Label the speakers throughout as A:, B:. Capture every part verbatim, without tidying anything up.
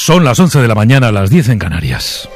A: Son las once de la mañana, las diez en Canarias.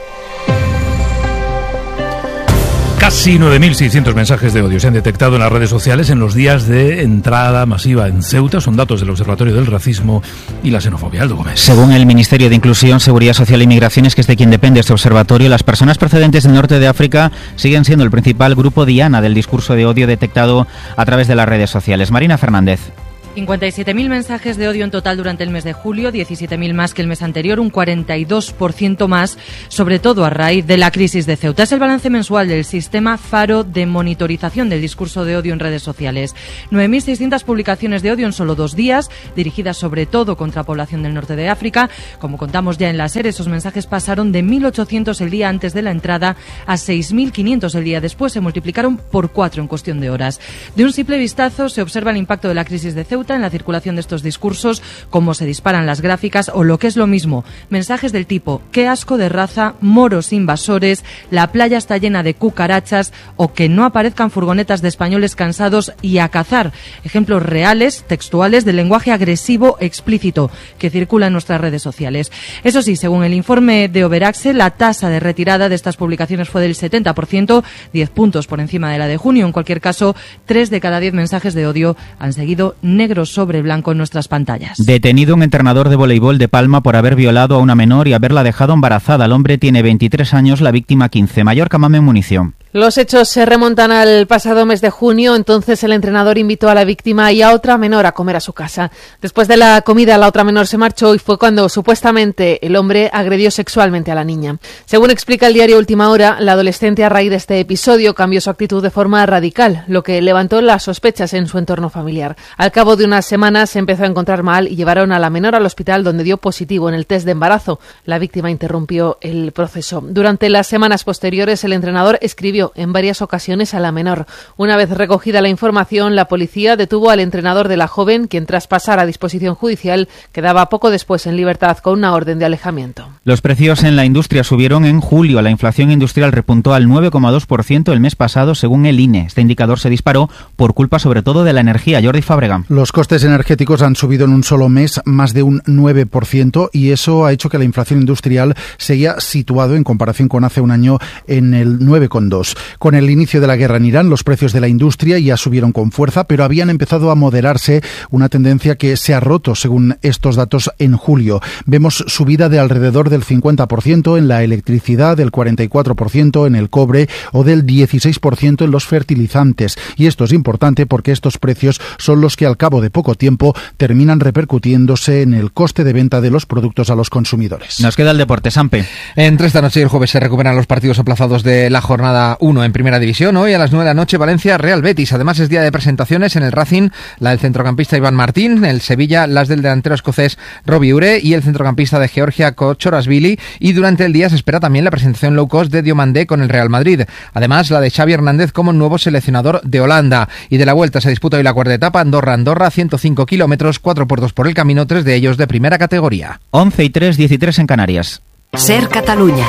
A: Casi nueve mil seiscientos mensajes de odio se han detectado en las redes sociales en los días de entrada masiva en Ceuta. Son datos del Observatorio del Racismo y la Xenofobia. Aldo Gómez.
B: Según el Ministerio de Inclusión, Seguridad Social e Inmigraciones, que es de quien depende este observatorio, las personas procedentes del norte de África siguen siendo el principal grupo diana del discurso de odio detectado a través de las redes sociales. Marina Fernández.
C: cincuenta y siete mil mensajes de odio en total durante el mes de julio, diecisiete mil más que el mes anterior, un cuarenta y dos por ciento más, sobre todo a raíz de la crisis de Ceuta. Es el balance mensual del sistema Faro de monitorización del discurso de odio en redes sociales. nueve mil seiscientas publicaciones de odio en solo dos días, dirigidas sobre todo contra población del norte de África. Como contamos ya en la serie, esos mensajes pasaron de mil ochocientos el día antes de la entrada a seis mil quinientos el día después. Se multiplicaron por cuatro en cuestión de horas. De un simple vistazo se observa el impacto de la crisis de Ceuta en la circulación de estos discursos, cómo se disparan las gráficas o, lo que es lo mismo, mensajes del tipo "qué asco de raza", "moros invasores", "la playa está llena de cucarachas" o "que no aparezcan furgonetas de españoles cansados" y "a cazar". Ejemplos reales, textuales, del lenguaje agresivo explícito que circula en nuestras redes sociales. Eso sí, según el informe de Overaxe, la tasa de retirada de estas publicaciones fue del setenta por ciento, diez puntos por encima de la de junio. En cualquier caso, tres de cada diez mensajes de odio han seguido negro sobre blanco en nuestras pantallas.
B: Detenido un entrenador de voleibol de Palma por haber violado a una menor y haberla dejado embarazada. El hombre tiene veintitrés años, la víctima quince. Mallorca, Mamen Munición.
D: Los hechos se remontan al pasado mes de junio. Entonces el entrenador invitó a la víctima y a otra menor a comer a su casa. Después de la comida, la otra menor se marchó y fue cuando supuestamente el hombre agredió sexualmente a la niña. Según explica el diario Última Hora, la adolescente a raíz de este episodio cambió su actitud de forma radical, lo que levantó las sospechas en su entorno familiar. Al cabo de unas semanas se empezó a encontrar mal y llevaron a la menor al hospital, donde dio positivo en el test de embarazo. La víctima interrumpió el proceso. Durante las semanas posteriores, el entrenador escribió en varias ocasiones a la menor. Una vez recogida la información, la policía detuvo al entrenador de la joven, quien tras pasar a disposición judicial quedaba poco después en libertad con una orden de alejamiento.
B: Los precios en la industria subieron en julio. La inflación industrial repuntó al nueve coma dos por ciento el mes pasado, según el I N E. Este indicador se disparó por culpa sobre todo de la energía. Jordi Fábrega.
E: Los costes energéticos han subido en un solo mes más de un nueve por ciento y eso ha hecho que la inflación industrial se haya situado en comparación con hace un año en el nueve coma dos por ciento. Con el inicio de la guerra en Irán, los precios de la industria ya subieron con fuerza, pero habían empezado a moderarse, una tendencia que se ha roto según estos datos en julio. Vemos subida de alrededor del cincuenta por ciento en la electricidad, del cuarenta y cuatro por ciento en el cobre o del dieciséis por ciento en los fertilizantes. Y esto es importante porque estos precios son los que al cabo de poco tiempo terminan repercutiéndose en el coste de venta de los productos a los consumidores.
B: Nos queda el deporte, Sampe.
F: Entre esta noche y el jueves se recuperan los partidos aplazados de la jornada uno en Primera División. Hoy a las nueve de la noche Valencia Real Betis. Además es día de presentaciones en el Racing, la del centrocampista Iván Martín, en el Sevilla las del delantero escocés Robbie Ure y el centrocampista de Georgia Kochorashvili, y durante el día se espera también la presentación low cost de Diomandé con el Real Madrid. Además la de Xavi Hernández como nuevo seleccionador de Holanda. Y de la vuelta se disputa hoy la cuarta etapa Andorra-Andorra, ciento cinco kilómetros, cuatro puertos por el camino, tres de ellos de primera categoría.
B: once y tres, diecitrés en Canarias.
G: Ser Catalunya.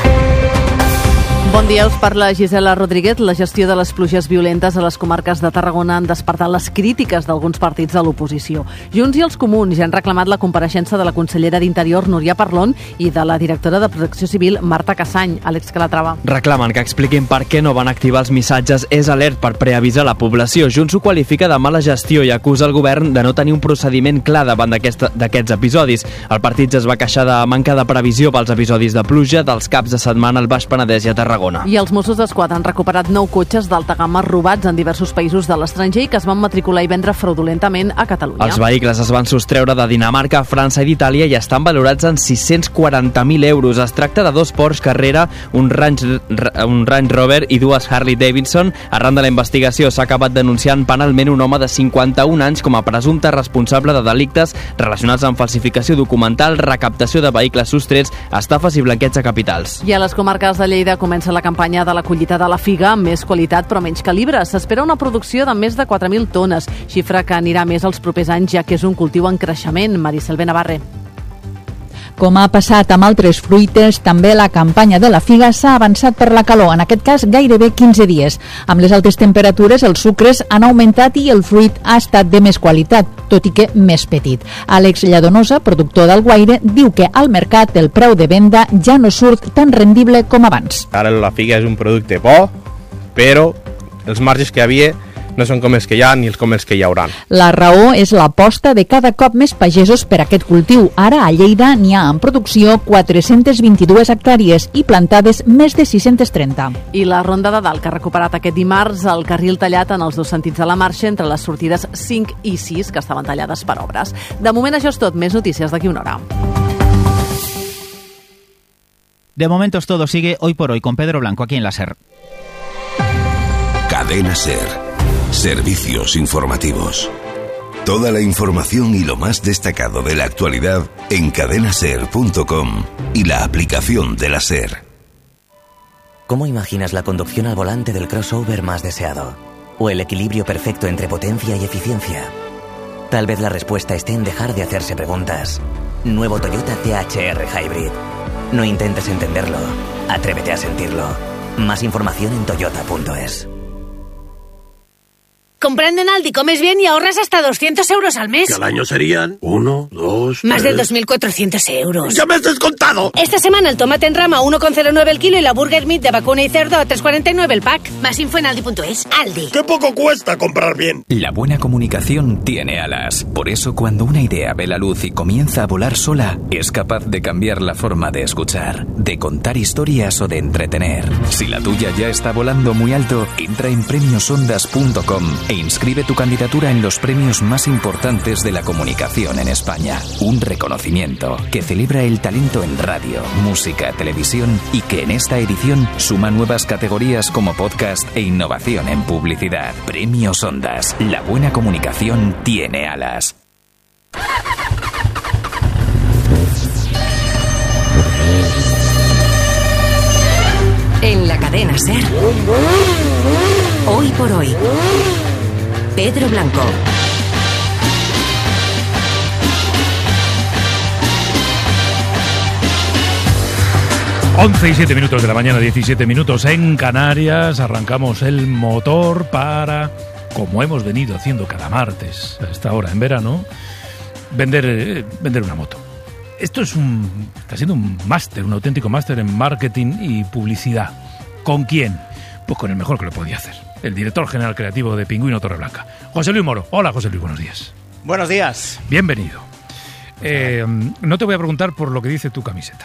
D: Bon dia, us parla Gisela Rodríguez. La gestió de les pluges violentes a les comarques de Tarragona han despertat les crítiques d'alguns partits de l'oposició. Junts i els Comuns ja han reclamat la compareixença de la consellera d'Interior, Núria Parlon, i de la directora de Protecció Civil, Marta Cassany. Àlex Calatrava.
H: Reclamen que expliquin per què no van activar els missatges És alert per preavisar la població. Junts ho qualifica de mala gestió i acusa el govern de no tenir un procediment clar davant d'aquests episodis. El partit ja es va queixar de manca de previsió pels episodis de pluja dels caps de setmana al Baix Penedès i a Tarragona.
D: I els Mossos d'Esquadra han recuperat nou cotxes d'alta gamma robats en diversos països de l'estranger i que es van matricular i vendre fraudulentament a Catalunya.
H: Els vehicles es van sostreure de Dinamarca, França i d'Itàlia i estan valorats en sis-cents quaranta mil euros. Es tracta de dos Porsche Carrera, un Range, un Range Rover i dues Harley Davidson. Arran de la investigació s'ha acabat denunciant penalment un home de cinquanta-un anys com a presumpte responsable de delictes relacionats amb falsificació documental, recaptació de vehicles sostrets, estafes i blanqueig de capitals.
D: I a les comarques de Lleida comença la campanya de la collita de la figa amb més qualitat però menys calibre. S'espera una producció de més de quatre mil tones, xifra que anirà més els propers anys ja que és un cultiu en creixement. Maricel Benavarre.
G: Com ha passat amb altres fruites, també la campanya de la figa s'ha avançat per la calor, en aquest cas gairebé quinze dies. Amb les altes temperatures, els sucres han augmentat i el fruit ha estat de més qualitat, tot i que més petit. Àlex Lladonosa, productor d'Alguaire, diu que al mercat el preu de venda ja no surt tan rendible com abans.
I: Ara la figa és un producte bo, però els marges que hi havia no són com els que hi ha ni els com els que hi haurà.
G: La raó és l'aposta de cada cop més pagesos per aquest cultiu. Ara a Lleida n'hi ha en producció quatre-centes vint-i-dues hectàrees i plantades més de sis-centes trenta.
D: I la Ronda de Dalt, que ha recuperat aquest dimarts el carril tallat en els dos sentits de la marxa entre les sortides cinc i sis, que estaven tallades per obres. De moment això és tot. Més notícies d'aquí una hora.
B: De momento es todo. Sigue Hoy por Hoy con Pedro Blanco aquí en la SER.
J: Cadena SER. Servicios informativos. Toda la información y lo más destacado de la actualidad en cadena ser punto com y la aplicación de la SER.
K: ¿Cómo imaginas la conducción al volante del crossover más deseado? ¿O el equilibrio perfecto entre potencia y eficiencia? Tal vez la respuesta esté en dejar de hacerse preguntas. Nuevo Toyota T H R Hybrid. No intentes entenderlo, atrévete a sentirlo. Más información en toyota punto es.
L: Comprando en Aldi comes bien y ahorras hasta doscientos euros al mes.
M: Que al año serían uno, dos,
L: Más
M: tres...
L: de dos mil cuatrocientos euros.
M: ¡Ya me has descontado!
L: Esta semana el tomate en rama a uno coma cero nueve el kilo y la burger meat de vacuna y cerdo a tres coma cuarenta y nueve el pack. Más info en aldi punto es. Aldi.
M: ¡Qué poco cuesta comprar bien!
N: La buena comunicación tiene alas. Por eso cuando una idea ve la luz y comienza a volar sola, es capaz de cambiar la forma de escuchar, de contar historias o de entretener. Si la tuya ya está volando muy alto, entra en premios ondas punto com e inscribe tu candidatura en los premios más importantes de la comunicación en España. Un reconocimiento que celebra el talento en radio, música, televisión y que en esta edición suma nuevas categorías como podcast e innovación en publicidad. Premios Ondas. La buena comunicación tiene alas.
O: En la cadena SER. Hoy por hoy. Pedro Blanco.
A: once y siete minutos de la mañana, diecisiete minutos en Canarias. Arrancamos el motor para, como hemos venido haciendo cada martes a esta hora en verano, vender, eh, vender una moto. Esto es un, está siendo un máster, un auténtico máster en marketing y publicidad. ¿Con quién? Pues con el mejor que lo podía hacer, el director general creativo de Pingüino Torreblanca, José Luis Moro. Hola, José Luis, buenos días.
P: Buenos días.
A: Bienvenido. Eh, no te voy a preguntar por lo que dice tu camiseta.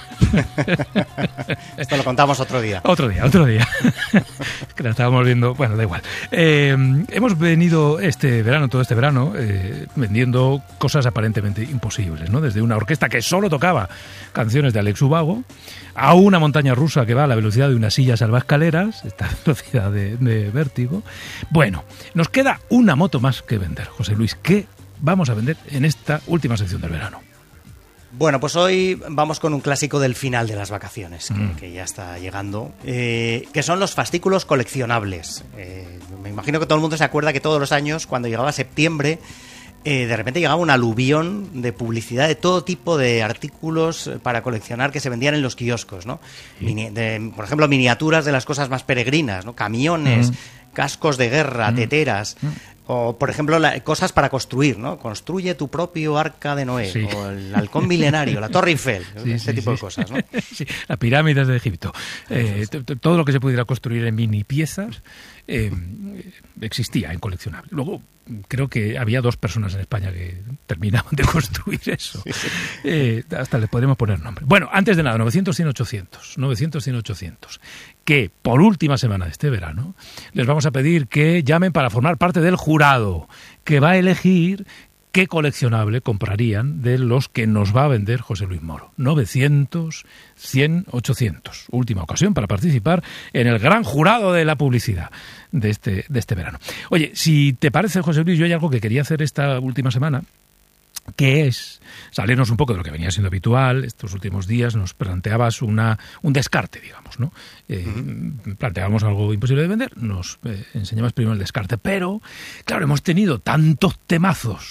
P: Esto lo contamos otro día.
A: Otro día, otro día. Que la estábamos viendo, bueno, da igual. Eh, hemos venido este verano, todo este verano, eh, vendiendo cosas aparentemente imposibles, ¿no? Desde una orquesta que solo tocaba canciones de Alex Ubago, a una montaña rusa que va a la velocidad de una silla salvaescaleras, esta velocidad de, de vértigo. Bueno, nos queda una moto más que vender, José Luis. ¿Qué vamos a vender en esta última sección del verano?
P: Bueno, pues hoy vamos con un clásico del final de las vacaciones, que,
A: mm.
P: que ya está llegando, eh, que son los fascículos coleccionables. Eh, me imagino que todo el mundo se acuerda que todos los años, cuando llegaba septiembre, eh, de repente llegaba un aluvión de publicidad de todo tipo de artículos para coleccionar que se vendían en los kioscos, ¿no? Sí. Mini, de, por ejemplo, miniaturas de las cosas más peregrinas, ¿no? Camiones, mm. cascos de guerra, mm. teteras... Mm. O, por ejemplo, la, cosas para construir, ¿no? Construye tu propio arca de Noé, sí. O el halcón milenario, la Torre Eiffel, sí, este sí, tipo sí. de cosas, ¿no?
A: Sí, las pirámides de Egipto. Eh, todo lo que se pudiera construir en mini piezas eh, existía en coleccionable. Luego, creo que había dos personas en España que terminaban de construir eso. Sí, sí. Eh, hasta le podríamos poner nombre. Bueno, antes de nada, novecientos, cien, ochocientos. novecientos, cien, ochocientos. Que por última semana de este verano les vamos a pedir que llamen para formar parte del jurado que va a elegir qué coleccionable comprarían de los que nos va a vender José Luis Moro. novecientos, cien, ochocientos. Última ocasión para participar en el gran jurado de la publicidad de este, de este verano. Oye, si te parece, José Luis, yo hay algo que quería hacer esta última semana, que es salirnos un poco de lo que venía siendo habitual. Estos últimos días nos planteabas una, un descarte, digamos, ¿no? Eh, uh-huh. Planteábamos algo imposible de vender, nos eh, enseñabas primero el descarte, pero, claro, hemos tenido tantos temazos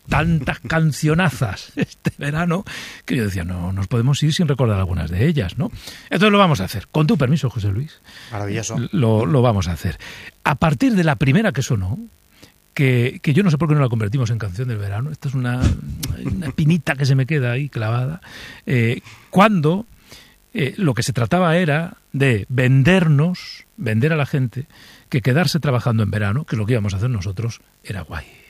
A: tantas cancionazas este verano que yo decía, no nos podemos ir sin recordar algunas de ellas, ¿no? Entonces lo vamos a hacer. Con tu permiso, José Luis.
P: Maravilloso.
A: Lo, lo vamos a hacer. A partir de la primera que sonó, que, que yo no sé por qué no la convertimos en canción del verano, esta es una, una espinita que se me queda ahí clavada, eh, cuando eh, lo que se trataba era de vendernos, vender a la gente, que quedarse trabajando en verano, que es lo que íbamos a hacer nosotros, era guay.